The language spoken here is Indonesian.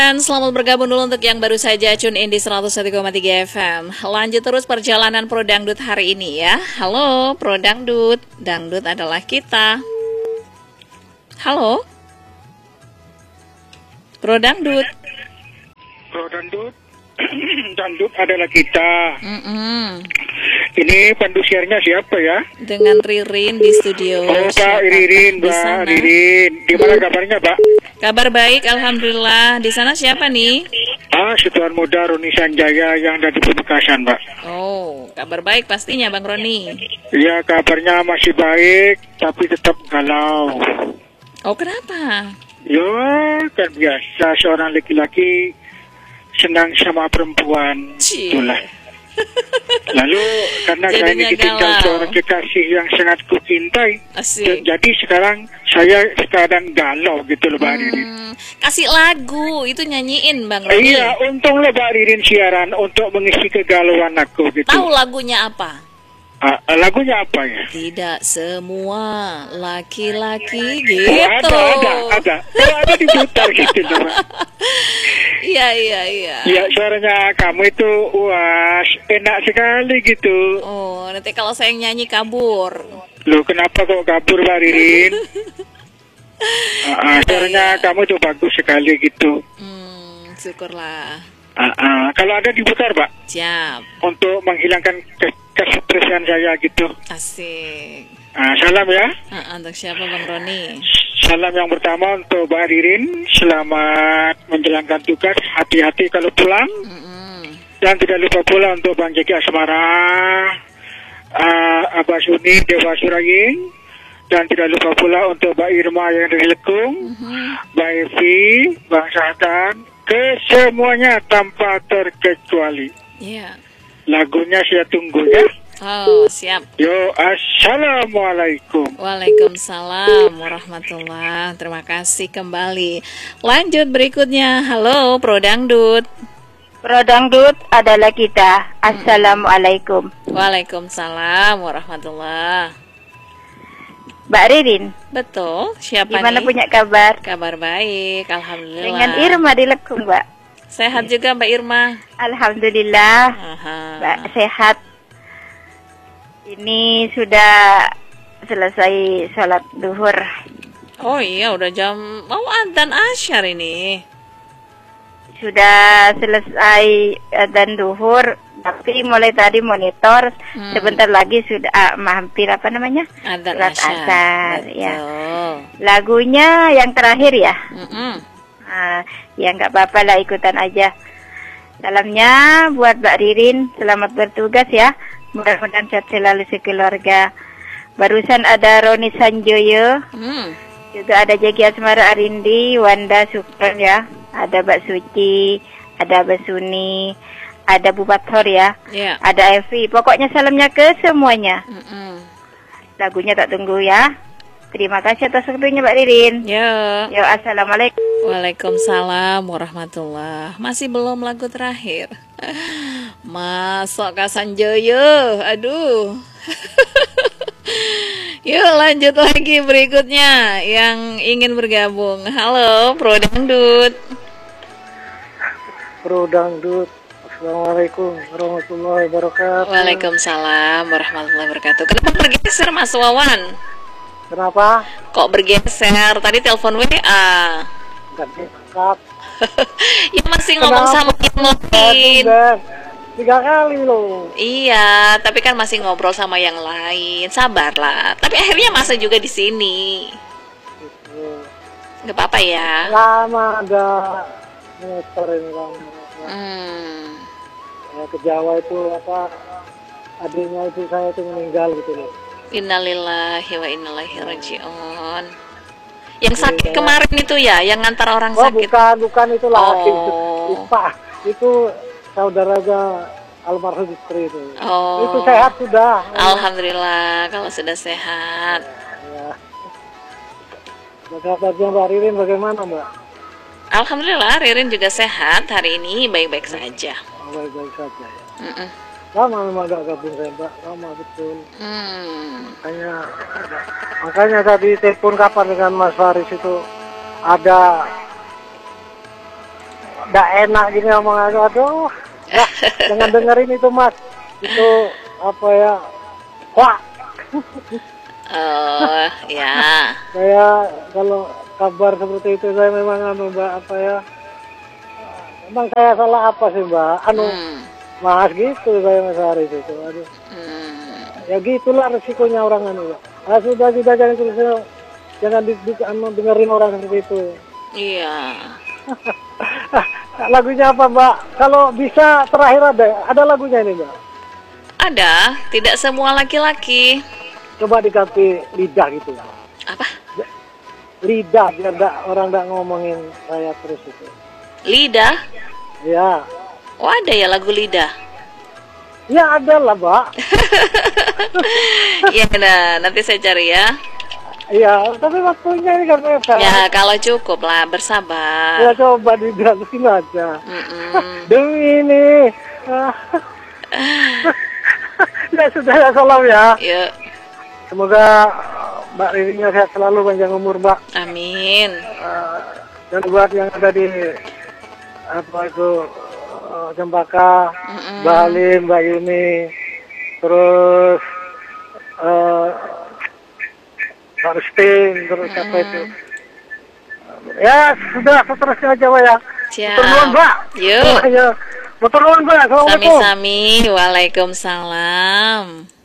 Dan selamat bergabung dulu untuk yang baru saja tune in di 101,3 FM. Lanjut terus perjalanan Pro Dangdut hari ini ya. Halo Pro Dangdut, Dangdut adalah kita. Halo Pro Dangdut. Pro Dangdut, Dangdut adalah kita. Ini pendusiarnya siapa ya? Dengan Ririn di studio. Oh Pak Ririn, Mbak Ririn. Gimana kabarnya Pak? Kabar baik, alhamdulillah. Di sana siapa nih? Situan muda Roni Sanjaya yang dari Pamekasan Pak. Oh, kabar baik pastinya Bang Roni. Iya, kabarnya masih baik, tapi tetap galau. Oh, kenapa? Ya, kan biasa seorang laki-laki senang sama perempuan. Itulah. Lalu karena saya ini ditinggal seorang kekasih yang sangat kucintai, jadi sekarang saya galau gitu loh Mbak Ririn. Kasih lagu itu nyanyiin Bang Roni. Iya, untung loh Mbak Ririn siaran untuk mengisi kegalauan aku gitu. Tahu lagunya apa? Lagunya apa ya? Tidak semua laki-laki gitu. Ada. Kalau ada diputar gitu loh Mbak. Iya. Ya, suaranya kamu itu wah enak sekali gitu. Oh, nanti kalau saya nyanyi kabur. Loh, kenapa kok kabur Mbak Ririn? Suaranya kamu tuh bagus sekali gitu. Syukurlah. Kalau ada diputar Pak? Siap. Untuk menghilangkan kesetresan saya gitu. Asik. Salam ya. Untuk siapa Bang Roni? Salam yang pertama untuk Mbak Ririn. Selamat menjalankan tugas. Hati-hati kalau pulang. Dan tidak lupa pula untuk Bang Jeki Asmara, Abah Suni, Dewa Suraying. Dan tidak lupa pula untuk Mbak Irma yang dari Lekung, Mbak Evi, Bang Sahdan, kesemuanya tanpa terkecuali. Iya. Lagunya saya tunggu ya. Oh, siap. Yo, assalamualaikum. Waalaikumsalam warahmatullah. Terima kasih kembali. Lanjut berikutnya. Halo Pro Dangdut. Pro Dangdut adalah kita. Assalamualaikum. Waalaikumsalam warahmatullah. Mbak Ririn. Betul. Siapa Gimana nih? Punya kabar? Kabar baik, alhamdulillah. Dengan Irma di Lekung, Mbak. Sehat juga Mbak Irma. Alhamdulillah. Mbak sehat. Ini sudah selesai sholat duhur. Oh iya, udah jam mau adzan asyar ini. Sudah selesai adzan duhur, tapi mulai tadi monitor. Sebentar lagi sudah hampir adzan asyar. Ya. Lagunya yang terakhir ya. Ya nggak apa-apa lah, ikutan aja. Salamnya buat Mbak Ririn, selamat bertugas ya. Mudah-mudahan sehat selalu sekeluarga. Barusan ada Roni Sanjoyo, juga ada Jeki Asmara Arindi, Wanda Sukron ya. Ada Mbak Suci, ada Mbak Suni, ada Bu Bathor ya. Ada Evi. Pokoknya salamnya ke semuanya. Lagunya tak tunggu ya. Terima kasih atas waktunya Mbak Ririn. Yo, assalamualaikum. Waalaikumsalam warahmatullah. Masih belum lagu terakhir. Masuk Kak Sanjoyo. Aduh. Yuk lanjut lagi berikutnya yang ingin bergabung. Halo Pro Dangdut. Pro Dangdut. Assalamualaikum warahmatullahi wabarakatuh. Waalaikumsalam warahmatullahi wabarakatuh. Kenapa bergeser Mas Wawan? Kenapa? Kok bergeser? Tadi telepon WA. Gak dekat. Ya masih ngomong sama yang lain. 3 kali loh. Iya, tapi kan masih ngobrol sama yang lain. Sabarlah. Tapi akhirnya masa juga di sini. Gitu. Gak apa-apa ya. Lama ada motor ini lama. Ya, ke Jawa itu adiknya ibu saya itu meninggal gitu loh. Innalillahi wa inna ilaihi raji'un. Yang sakit kemarin itu ya, yang ngantar orang sakit. Bukan itu laki. Itu saudaranya almarhum istri itu. Itu sehat sudah. Alhamdulillah kalau sudah sehat. Ya. Kabarnya Mbak Ririn bagaimana Mbak? Alhamdulillah Ririn juga sehat hari ini, baik-baik saja. Baik-baik saja ya. Lama memang gak gabung saya Mbak, lama betul. Makanya tadi telepon kapan dengan Mas Faris itu ada nggak enak gini ngomong aku, aduh. Nah, jangan dengerin itu Mas. Itu apa ya? Wah. Oh, ya. Saya kalau kabar seperti itu saya memang Mbak apa ya? Memang saya salah apa sih Mbak? Mas gitu saya Mas Haris itu. Aduh. Ya gitulah resikonya orang Mbak. Sudah jangan terus jangan dengerin orang seperti itu. Iya. Lagunya apa Mbak? Kalau bisa terakhir ada lagunya ini Mbak? Ada, tidak semua laki-laki. Coba dikasih lidah gitu. Apa? Lidah, biar orang nggak ngomongin saya terus itu. Lidah? Ya. Oh ada ya lagu lidah? Ya ada lah Mbak. Iya nah, nanti saya cari ya. Iya, tapi waktunya ini kan mepet. Ya kalau cukup lah, bersabar. Ya coba didalusin aja. Demi ini. Ya sudah ya salam ya. Yuk. Semoga Mbak Ririnya sehat selalu, panjang umur Mbak. Amin. Dan buat yang ada di apa itu Cempaka, Mbak Halim, Mbak Yuni, terus Mbak Rustin, terus siapa itu? Ya sudah seterusnya aja Mbak ya. Siap. Motor Mbak. Yuk. Motor Mbak. Assalamualaikum. Sami-sami. Waalaikumsalam.